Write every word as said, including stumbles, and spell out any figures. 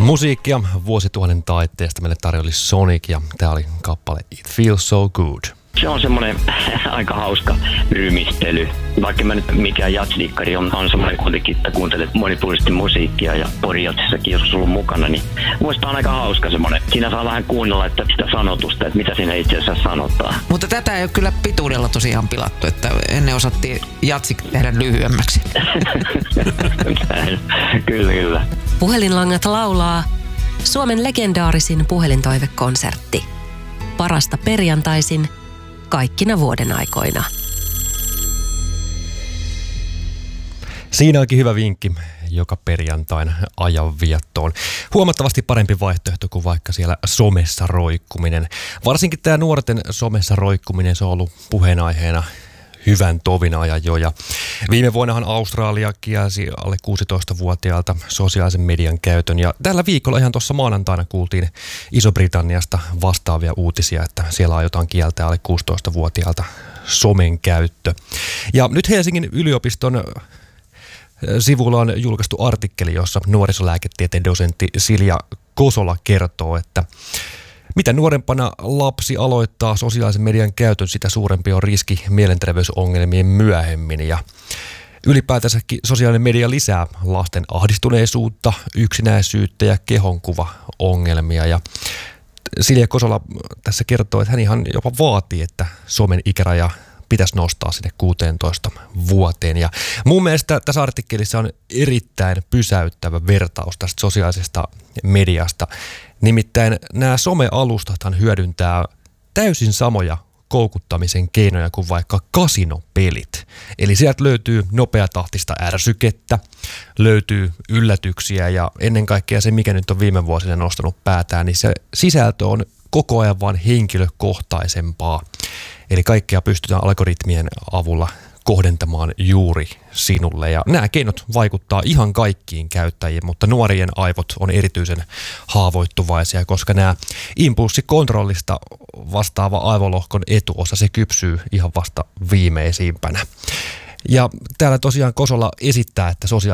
Musiikkia vuosituhannen taitteesta meille tarjoili Sonic ja tää oli kappale It Feels So Good. Se on semmoinen aika hauska rymistely. Vaikka mä nyt mikään jatsdikkari on, on semmoinen kuitenkin, että kuuntelet monipuolisesti musiikkia ja porijatsissakin joskus ollut mukana, niin muista on aika hauska semmoinen. Siinä saa vähän kuunnella että sitä sanotusta, että mitä siinä itse asiassa sanotaan. Mutta tätä ei ole kyllä pituudella tosiaan pilattu, että ennen osattiin jatsik tehdä lyhyemmäksi. Kyllä, kyllä. Puhelinlangat laulaa Suomen legendaarisin puhelintoivekonsertti. Parasta perjantaisin kaikkina vuoden aikoina. Siinä onkin hyvä vinkki joka perjantaina ajanviettoon. Huomattavasti parempi vaihtoehto kuin vaikka siellä somessa roikkuminen. Varsinkin tämä nuorten somessa roikkuminen, se on ollut puheenaiheena hyvän tovin ajan jo. Ja viime vuonnahan Australia kielsi alle kuusitoistavuotiaalta sosiaalisen median käytön. Ja tällä viikolla ihan tuossa maanantaina kuultiin Iso-Britanniasta vastaavia uutisia, että siellä aiotaan kieltää alle kuusitoistavuotiaalta somen käyttö. Ja nyt Helsingin yliopiston sivulla on julkaistu artikkeli, jossa nuorisolääketieteen dosentti Silja Kosola kertoo, että mitä nuorempana lapsi aloittaa sosiaalisen median käytön, sitä suurempi on riski mielenterveysongelmien myöhemmin. Ja ylipäätänsäkin sosiaalinen media lisää lasten ahdistuneisuutta, yksinäisyyttä ja kehonkuvaongelmia. Ja Silja Kosola tässä kertoo, että hän ihan jopa vaatii, että somen ikäraja pitäisi nostaa sinne kuusitoista vuoteen. Ja mun mielestä tässä artikkelissa on erittäin pysäyttävä vertaus tästä sosiaalisesta mediasta. Nimittäin nämä some-alustathan hyödyntää täysin samoja koukuttamisen keinoja kuin vaikka kasinopelit. Eli sieltä löytyy nopeatahtista ärsykettä, löytyy yllätyksiä ja ennen kaikkea se, mikä nyt on viime vuosina nostanut päätään, niin se sisältö on koko ajan vaan henkilökohtaisempaa. Eli kaikkea pystytään algoritmien avulla kohdentamaan juuri sinulle. Ja nämä keinot vaikuttaa ihan kaikkiin käyttäjiin, mutta nuorien aivot on erityisen haavoittuvaisia, koska nämä impulssikontrollista vastaava aivolohkon etuosa, se kypsyy ihan vasta viimeisimpänä. Ja täällä tosiaan Kosola esittää, että sosiaalinen